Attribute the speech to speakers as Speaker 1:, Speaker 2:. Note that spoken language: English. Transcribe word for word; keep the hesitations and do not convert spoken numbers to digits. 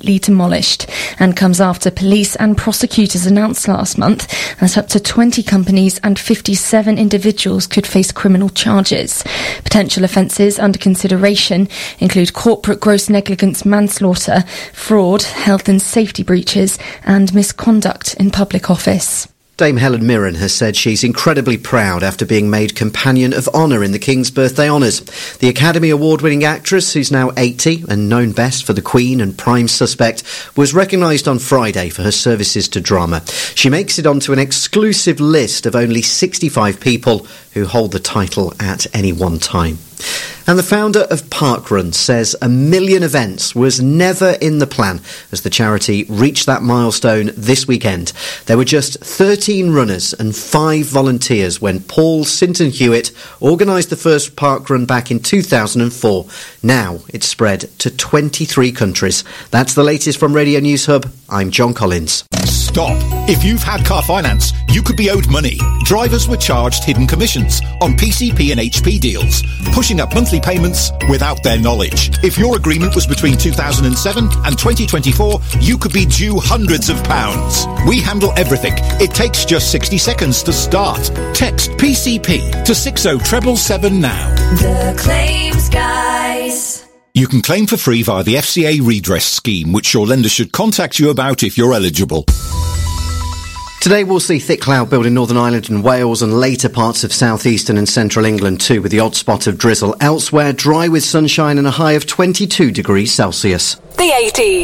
Speaker 1: completely demolished, and comes after police and prosecutors announced last month that up to twenty companies and fifty-seven individuals could face criminal charges. Potential offences under consideration include corporate gross negligence, manslaughter, fraud, health and safety breaches and misconduct in public office.
Speaker 2: Dame Helen Mirren has said she's incredibly proud after being made Companion of Honour in the King's Birthday Honours. The Academy Award-winning actress, who's now eighty and known best for The Queen and Prime Suspect, was recognised on Friday for her services to drama. She makes it onto an exclusive list of only sixty-five people who hold the title at any one time. And the founder of Parkrun says a million events was never in the plan as the charity reached that milestone this weekend. There were just thirteen runners and five volunteers when Paul Sinton Hewitt organised the first Parkrun back in two thousand four. Now it's spread to twenty-three countries. That's the latest from Radio News Hub. I'm John Collins.
Speaker 3: Stop. If you've had car finance, you could be owed money. Drivers were charged hidden commissions on P C P and H P deals, pushing up monthly payments without their knowledge. If your agreement was between two thousand seven and twenty twenty-four, you could be due hundreds of pounds. We handle everything. It takes just sixty seconds to start. Text P C P to six oh seven seven now.
Speaker 4: The Claims Guys.
Speaker 3: You can claim for free via the F C A redress scheme, which your lender should contact you about if you're eligible.
Speaker 2: Today we'll see thick cloud build in Northern Ireland and Wales and later parts of southeastern and central England too, with the odd spot of drizzle. Elsewhere, dry with sunshine and a high of twenty-two degrees Celsius.
Speaker 4: The eighties.